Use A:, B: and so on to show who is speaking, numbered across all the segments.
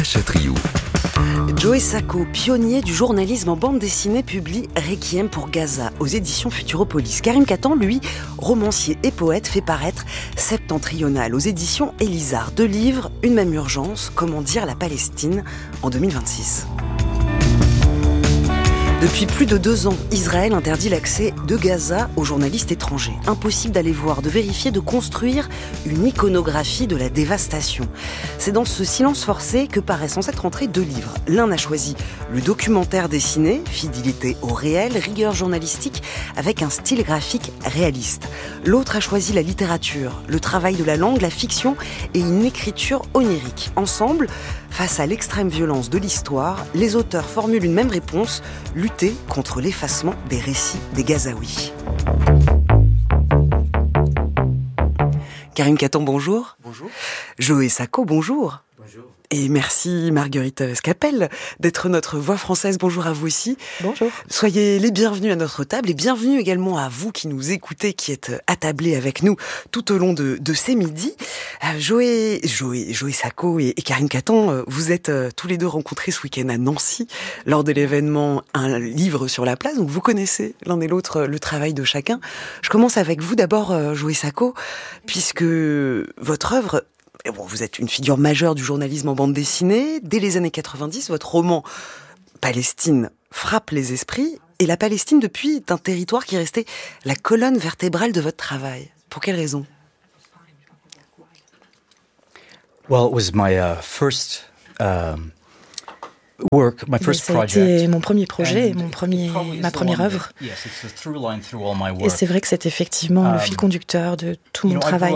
A: Chatriou.
B: Joe Sacco, pionnier du journalisme en bande dessinée, publie Requiem pour Gaza aux éditions Futuropolis. Karim Katan, lui, romancier et poète, fait paraître Septentrional aux éditions Élisard. 2 livres, une même urgence, comment dire la Palestine en 2026. Depuis plus de 2 ans, Israël interdit l'accès de Gaza aux journalistes étrangers. Impossible d'aller voir, de vérifier, de construire une iconographie de la dévastation. C'est dans ce silence forcé que paraissent en cette rentrée 2 livres. L'un a choisi le documentaire dessiné, fidélité au réel, rigueur journalistique avec un style graphique réaliste. L'autre a choisi la littérature, le travail de la langue, la fiction et une écriture onirique. Ensemble, face à l'extrême violence de l'histoire, les auteurs formulent une même réponse: lutter contre l'effacement des récits des Gazaouis. Karim Katan, bonjour.
C: Bonjour.
B: Joe Sacco, bonjour.
C: Bonjour.
B: Et merci Marguerite Scapel d'être notre voix française. Bonjour à vous aussi.
D: Bonjour.
B: Soyez les bienvenus à notre table et bienvenue également à vous qui nous écoutez, qui êtes attablés avec nous tout au long de ces midis. Joe Sacco et Karim Katan, vous êtes tous les deux rencontrés ce week-end à Nancy lors de l'événement Un livre sur la place. Donc vous connaissez l'un et l'autre le travail de chacun. Je commence avec vous d'abord, Joe Sacco, puisque votre œuvre... Bon, vous êtes une figure majeure du journalisme en bande dessinée. Dès les années 90, votre roman Palestine frappe les esprits. Et la Palestine, depuis, est un territoire qui est resté la colonne vertébrale de votre travail. Pour quelle raison ?
C: Well, it was my first work, my first
D: Ça a
C: project.
D: été mon premier projet, ma première œuvre. Et c'est vrai que c'est effectivement le fil conducteur de tout mon travail.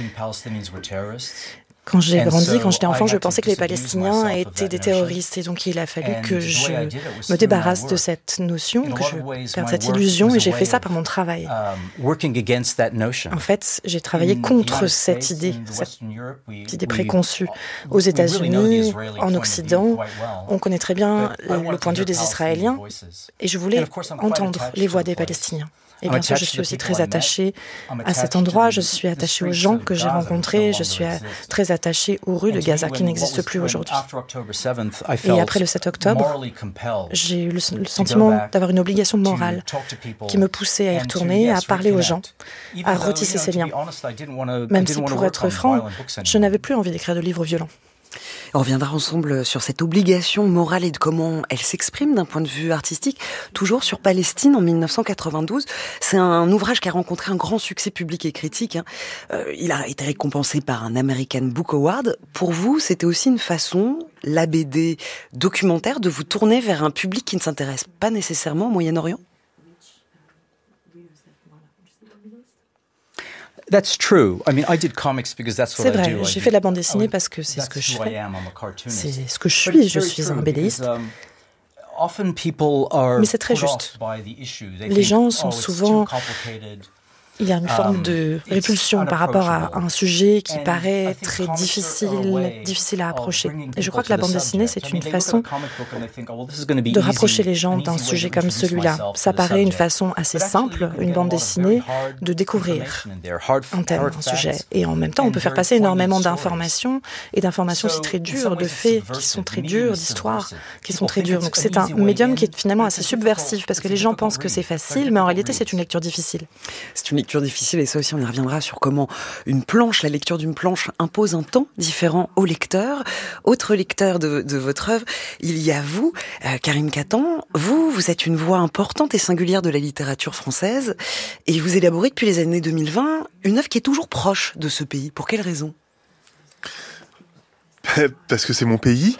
D: Quand j'ai grandi, quand j'étais enfant, je pensais que les Palestiniens étaient des terroristes. Et donc il a fallu que je me débarrasse de cette notion, que je perde cette illusion. Et j'ai fait ça par mon travail. En fait, j'ai travaillé contre cette idée préconçue. Aux États-Unis, en Occident, on connaît très bien le point de vue des Israéliens. Et je voulais entendre les voix des Palestiniens. Et bien sûr, je suis aussi très attachée à cet endroit, je suis attachée aux gens que j'ai rencontrés, je suis très attachée aux rues de Gaza qui n'existent plus aujourd'hui. Et après le 7 octobre, j'ai eu le sentiment d'avoir une obligation morale qui me poussait à y retourner, à parler aux gens, à retisser ces liens. Même si, pour être franc, je n'avais plus envie d'écrire de livres violents.
B: On reviendra ensemble sur cette obligation morale et de comment elle s'exprime d'un point de vue artistique. Toujours sur Palestine en 1992. C'est un ouvrage qui a rencontré un grand succès public et critique. Il a été récompensé par un American Book Award. Pour vous, c'était aussi une façon, la BD documentaire, de vous tourner vers un public qui ne s'intéresse pas nécessairement au Moyen-Orient ?
D: C'est vrai, j'ai fait de la bande dessinée parce que c'est ce que je fais. C'est ce que je suis un BDiste. Mais c'est très juste. Les gens sont souvent... Il y a une forme de répulsion par rapport à un sujet qui paraît très difficile à approcher. Et je crois que la bande dessinée, c'est une façon de rapprocher les gens d'un sujet comme celui-là. Ça paraît une façon assez simple, une bande dessinée, de découvrir un thème, un sujet. Et en même temps, on peut faire passer énormément d'informations, et d'informations aussi très dures, de faits qui sont très durs, d'histoires qui sont très dures. Donc c'est un médium qui est finalement assez subversif, parce que les gens pensent que c'est facile, mais en réalité, c'est une lecture difficile.
B: C'est une lecture difficile, et ça aussi on y reviendra sur comment la lecture d'une planche impose un temps différent au lecteur. Autre lecteur de votre œuvre, il y a vous, Karim Katan. Vous êtes une voix importante et singulière de la littérature française, et vous élaborez depuis les années 2020 une œuvre qui est toujours proche de ce pays. Pour quelle raison ?
E: Parce que c'est mon pays.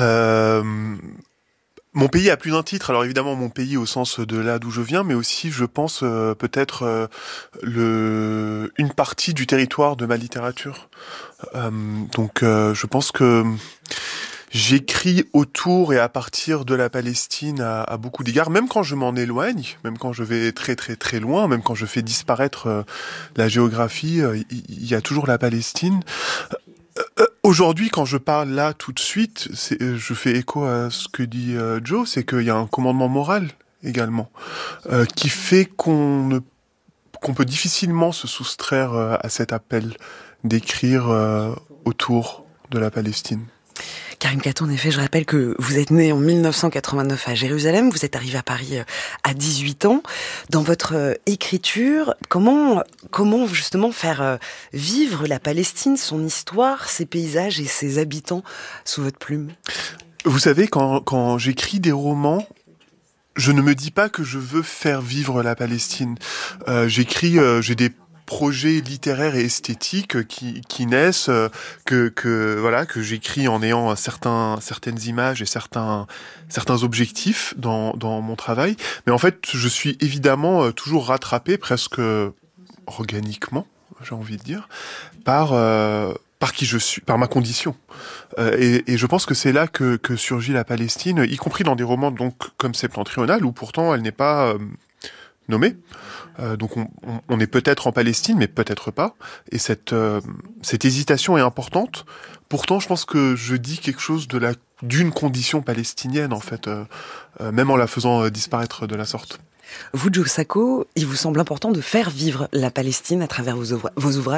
E: Mon pays a plus d'un titre. Alors évidemment, mon pays au sens de là d'où je viens, mais aussi, je pense, peut-être une partie du territoire de ma littérature. Donc, je pense que j'écris autour et à partir de la Palestine à beaucoup d'égards, même quand je m'en éloigne, même quand je vais très très très loin, même quand je fais disparaître la géographie, il y a toujours la Palestine. Aujourd'hui, quand je parle là tout de suite, je fais écho à ce que dit Joe, c'est qu'il y a un commandement moral également, qui fait qu'on peut difficilement se soustraire à cet appel d'écrire autour de la Palestine.
B: Karine Caton, en effet, je rappelle que vous êtes née en 1989 à Jérusalem, vous êtes arrivée à Paris à 18 ans. Dans votre écriture, comment justement faire vivre la Palestine, son histoire, ses paysages et ses habitants sous votre plume ?
E: Vous savez, quand j'écris des romans, je ne me dis pas que je veux faire vivre la Palestine. J'ai des projets littéraires et esthétiques qui naissent, que j'écris en ayant certaines images et certains objectifs dans mon travail. Mais en fait, je suis évidemment toujours rattrapé presque organiquement, j'ai envie de dire, par qui je suis, par ma condition. Et je pense que c'est là que surgit la Palestine, y compris dans des romans donc comme Septentrional, où pourtant elle n'est pas nommée. Donc on est peut-être en Palestine, mais peut-être pas. Et cette hésitation est importante. Pourtant, je pense que je dis quelque chose d'une condition palestinienne, en fait, même en la faisant disparaître de la sorte.
B: Vous, Joe Sacco, il vous semble important de faire vivre la Palestine à travers vos ouvrages ?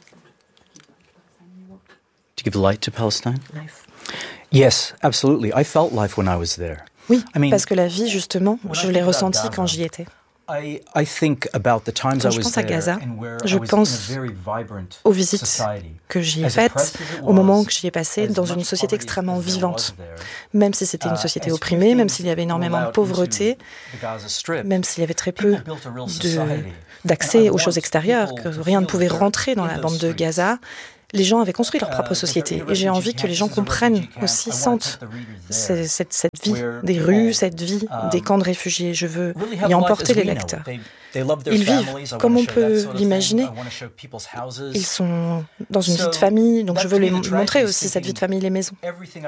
C: To give light to Palestine?
D: Life.
C: Yes, absolutely. I felt life when I was there.
D: Oui, parce que la vie, justement, je l'ai ressentie quand j'y étais.
C: I think about the times
D: Quand
C: I
D: je
C: was
D: pense à
C: there
D: Gaza,
C: and where
D: je
C: I was
D: pense
C: in a very vibrant
D: aux visites
C: society.
D: que j'y ai
C: As
D: faites,
C: oppressed as it
D: au moment
C: was,
D: que j'y ai passé,
C: as
D: dans
C: much
D: une société
C: poverty
D: extrêmement
C: as there
D: vivante.
C: was there,
D: Même si c'était une société opprimée, même s'il y avait énormément de pauvreté, même s'il y avait très peu d'accès aux choses extérieures, que rien ne pouvait rentrer dans la bande de Gaza, les gens avaient construit leur propre société. Et j'ai envie que les gens comprennent aussi, sentent cette vie des rues, cette vie des camps de réfugiés. Je veux y emporter les lecteurs. Ils vivent comme on peut l'imaginer. Ils sont dans une vie de famille, donc je veux les montrer aussi cette vie de famille, les maisons.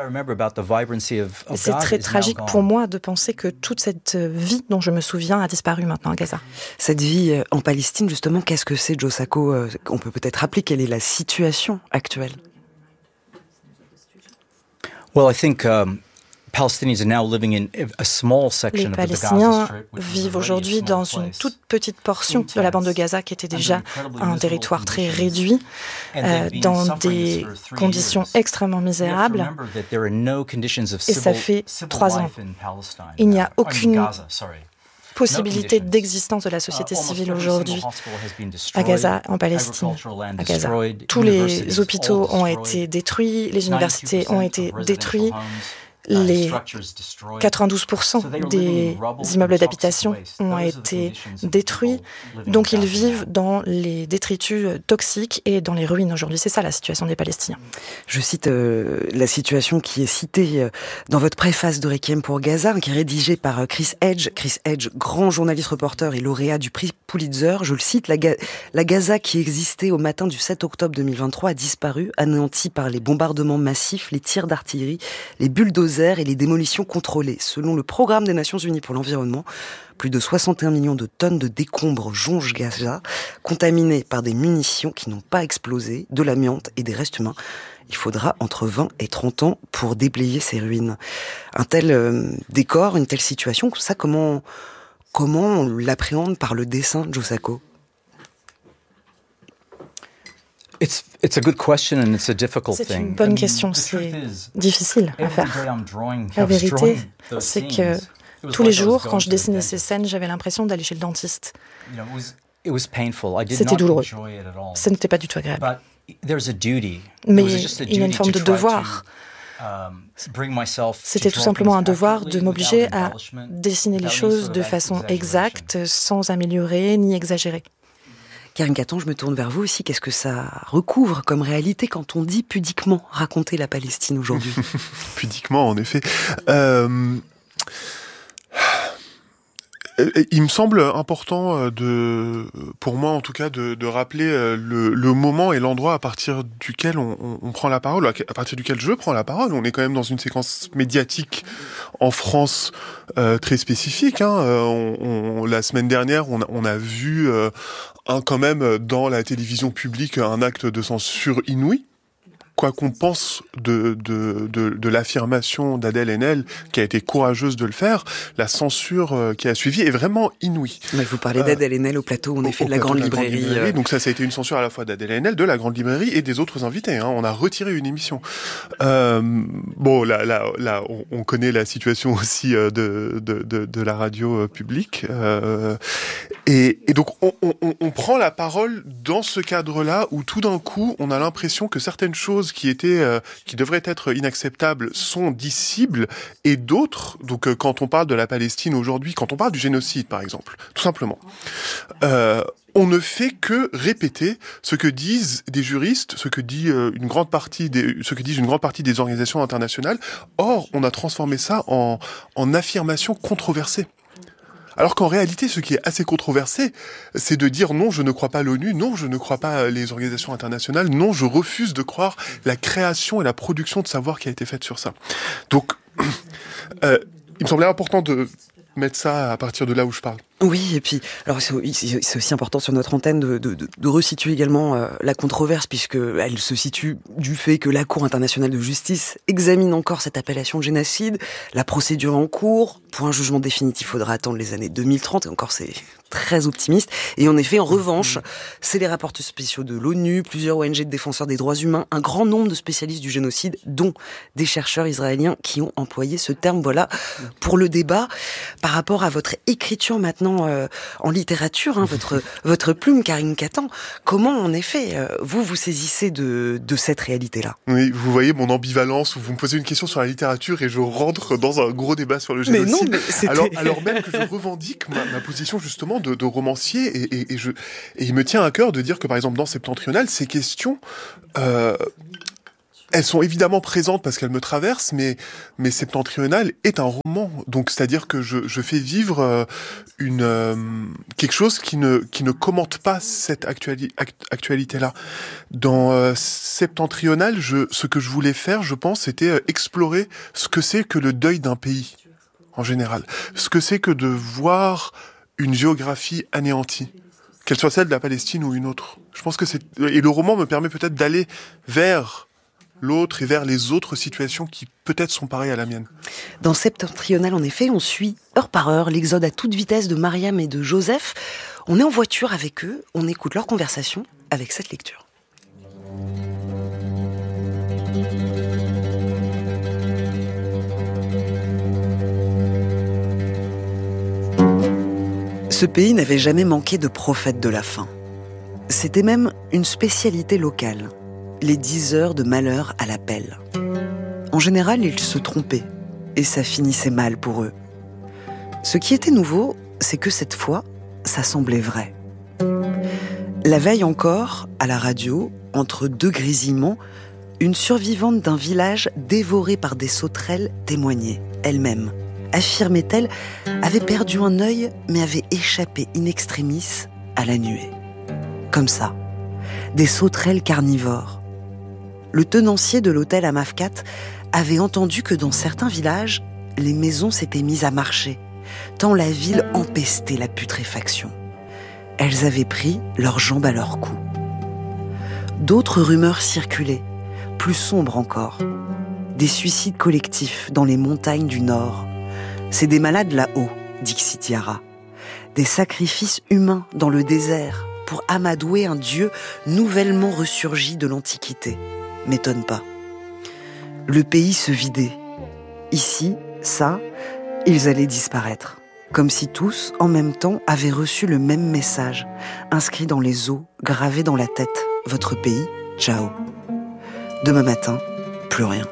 D: Et c'est très tragique pour moi de penser que toute cette vie dont je me souviens a disparu maintenant à Gaza.
B: Cette vie en Palestine, justement, qu'est-ce que c'est, Joe Sacco ? On peut peut-être rappeler quelle est la situation actuelle.
C: Well, I think Palestinians are now living in a small
D: Les
C: section of the Gaza
D: Palestiniens
C: Strip, which was
D: vivent
C: already a
D: aujourd'hui
C: small
D: dans une
C: place.
D: toute petite portion de la bande de Gaza qui était déjà un territoire très réduit, dans des conditions extrêmement misérables. Et ça fait 3 ans. Il n'y a aucune possibilité d'existence de la société civile aujourd'hui à Gaza, en Palestine, à Gaza. Tous les hôpitaux ont été détruits, les universités ont été détruites. Les 92% des immeubles d'habitation ont été détruits, donc ils vivent dans les détritus toxiques et dans les ruines aujourd'hui. C'est ça la situation des Palestiniens.
B: Je cite la situation qui est citée dans votre préface de Requiem pour Gaza, qui est rédigée par Chris Edge. Chris Edge, grand journaliste reporter et lauréat du prix Pulitzer. Je le cite, la Gaza qui existait au matin du 7 octobre 2023 a disparu, anéantie par les bombardements massifs, les tirs d'artillerie, les bulldozers et les démolitions contrôlées. Selon le programme des Nations Unies pour l'environnement, plus de 61 millions de tonnes de décombres jonchent Gaza, contaminés par des munitions qui n'ont pas explosé, de l'amiante et des restes humains. Il faudra entre 20 et 30 ans pour déblayer ces ruines. Un tel décor, une telle situation, ça, comment on l'appréhende par le dessin, Joe Sacco ?
C: It's a good question and it's a difficult thing.
D: C'est une bonne question, c'est difficile à faire. La vérité, c'est que tous les jours, quand je dessinais ces scènes, j'avais l'impression d'aller chez le dentiste. C'était douloureux. Ce n'était pas du tout agréable. Mais il y a une forme de devoir. C'était tout simplement un devoir de m'obliger à dessiner les choses de façon exacte, sans améliorer ni exagérer.
B: Karine Caton, je me tourne vers vous aussi. Qu'est-ce que ça recouvre comme réalité quand on dit pudiquement raconter la Palestine aujourd'hui ?
E: Pudiquement, en effet. Il me semble important pour moi en tout cas, de rappeler le moment et l'endroit à partir duquel on prend la parole, à partir duquel je prends la parole. On est quand même dans une séquence médiatique en France très spécifique. La semaine dernière, on a vu quand même dans la télévision publique un acte de censure inouï. quoi qu'on pense de l'affirmation d'Adèle Haenel, qui a été courageuse de le faire, la censure qui a suivi est vraiment inouïe.
B: Mais vous parlez d'Adèle Haenel au plateau, en effet, de la Grande Librairie.
E: Donc ça a été une censure à la fois d'Adèle Haenel, de la Grande Librairie et des autres invités. On a retiré une émission. Bon, là, on connaît la situation aussi de la radio publique. Et donc on prend la parole dans ce cadre-là où tout d'un coup, on a l'impression que certaines choses qui devraient être inacceptables sont dissibles et d'autres, donc quand on parle de la Palestine aujourd'hui, quand on parle du génocide par exemple, tout simplement, on ne fait que répéter ce que disent des juristes, ce que disent une grande partie des organisations internationales. Or, on a transformé ça en affirmation controversée. Alors qu'en réalité, ce qui est assez controversé, c'est de dire non, je ne crois pas l'ONU, non, je ne crois pas les organisations internationales, non, je refuse de croire la création et la production de savoir qui a été faite sur ça. Donc, il me semblait important de mettre ça à partir de là où je parle.
B: Oui, et puis, alors c'est aussi important sur notre antenne de resituer également la controverse, puisque elle se situe du fait que la Cour internationale de justice examine encore cette appellation de génocide, la procédure en cours. Pour un jugement définitif, il faudra attendre les années 2030, et encore c'est très optimiste. Et en effet, en revanche, c'est les rapports spéciaux de l'ONU, plusieurs ONG de défenseurs des droits humains, un grand nombre de spécialistes du génocide, dont des chercheurs israéliens qui ont employé ce terme. Voilà pour le débat. Par rapport à votre écriture maintenant en littérature, votre plume, Karine Catan, comment en effet vous saisissez de cette réalité-là?
E: Oui, vous voyez mon ambivalence où vous me posez une question sur la littérature et je rentre dans un gros débat sur le génocide.
B: Mais non, mais
E: alors même que je revendique ma position justement de romancier et il me tient à cœur de dire que par exemple dans Septentrional, ces questions elles sont évidemment présentes parce qu'elles me traversent, mais Septentrional est un roman. Donc, c'est-à-dire que je fais vivre quelque chose qui ne commente pas cette actualité-là. Dans Septentrional, ce que je voulais faire, je pense, c'était explorer ce que c'est que le deuil d'un pays, en général. Ce que c'est que de voir une géographie anéantie, qu'elle soit celle de la Palestine ou une autre. Je pense que et le roman me permet peut-être d'aller vers l'autre et vers les autres situations qui peut-être sont pareilles à la mienne.
B: Dans Septentrional, en effet, on suit heure par heure l'exode à toute vitesse de Mariam et de Joseph. On est en voiture avec eux, on écoute leur conversation avec cette lecture. Ce pays n'avait jamais manqué de prophètes de la faim. C'était même une spécialité locale. Les 10 heures de malheur à la pelle. En général, ils se trompaient, et ça finissait mal pour eux. Ce qui était nouveau, c'est que cette fois, ça semblait vrai. La veille encore, à la radio, entre deux grésillements, une survivante d'un village dévoré par des sauterelles témoignait, elle-même. Affirmait-elle, avait perdu un œil, mais avait échappé in extremis à la nuée. Comme ça, des sauterelles carnivores. Le tenancier de l'hôtel à Mafkat avait entendu que dans certains villages, les maisons s'étaient mises à marcher, tant la ville empestait la putréfaction. Elles avaient pris leurs jambes à leur cou. D'autres rumeurs circulaient, plus sombres encore. Des suicides collectifs dans les montagnes du Nord. C'est des malades là-haut, dit Xityara. Des sacrifices humains dans le désert pour amadouer un dieu nouvellement ressurgi de l'Antiquité. M'étonne pas. Le pays se vidait. Ici, ça, ils allaient disparaître. Comme si tous, en même temps, avaient reçu le même message, inscrit dans les os, gravé dans la tête. Votre pays, ciao. Demain matin, plus rien.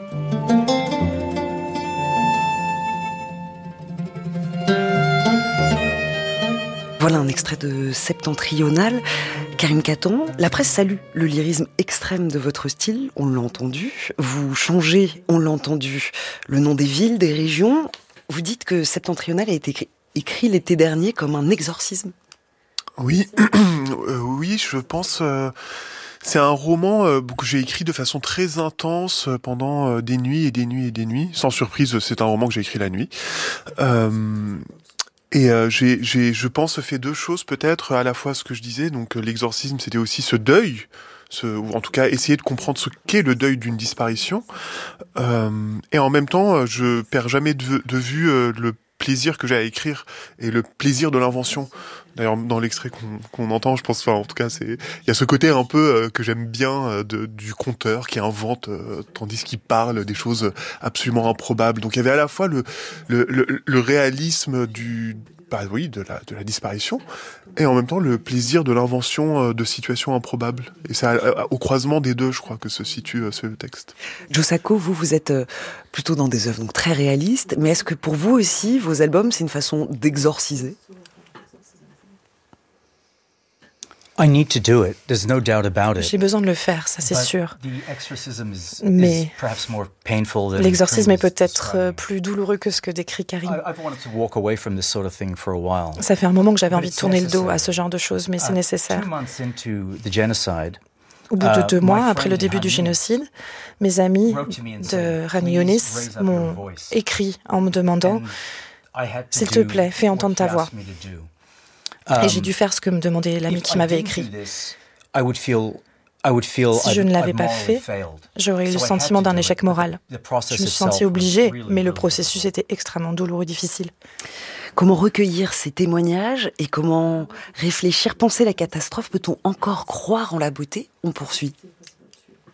B: Voilà un extrait de Septentrional. Karine Catan, la presse salue le lyrisme extrême de votre style, on l'a entendu. Vous changez, on l'a entendu, le nom des villes, des régions. Vous dites que Septentrional a été écrit l'été dernier comme un exorcisme.
E: Oui, oui, je pense... C'est un roman que j'ai écrit de façon très intense pendant des nuits et des nuits et des nuits. Sans surprise, c'est un roman que j'ai écrit la nuit. Je pense, fait deux choses peut-être. À la fois ce que je disais, donc l'exorcisme, c'était aussi ce deuil ou en tout cas essayer de comprendre ce qu'est le deuil d'une disparition. Et en même temps, je perds jamais de vue le plaisir que j'ai à écrire et le plaisir de l'invention. D'ailleurs, dans l'extrait qu'on entend, je pense, enfin, en tout cas, il y a ce côté un peu que j'aime bien du conteur qui invente tandis qu'il parle des choses absolument improbables. Donc, il y avait à la fois le réalisme de la disparition, et en même temps le plaisir de l'invention de situations improbables. Et c'est au croisement des deux, je crois, que se situe ce texte.
B: Jo Sacco, vous êtes plutôt dans des œuvres donc très réalistes, mais est-ce que pour vous aussi, vos albums, c'est une façon d'exorciser ?
C: I need to do it. There's no doubt about it.
D: J'ai besoin de le faire, ça c'est sûr.
C: Mais
D: l'exorcisme est peut-être plus douloureux que ce que décrit Karine. Ça fait un moment que j'avais envie de tourner le dos à ce genre de choses, mais c'est nécessaire. Au bout de 2 mois, après le début du génocide, mes amis de Rani Younis m'ont écrit en me demandant « S'il te plaît, fais entendre ta voix ». Et j'ai dû faire ce que me demandait l'ami qui m'avait écrit. Si je ne l'avais pas fait, j'aurais eu le sentiment d'un échec moral. Je me suis sentie obligée, mais le processus était extrêmement douloureux et difficile.
B: Comment recueillir ces témoignages et comment réfléchir, penser la catastrophe? Peut-on encore croire en la beauté? On poursuit.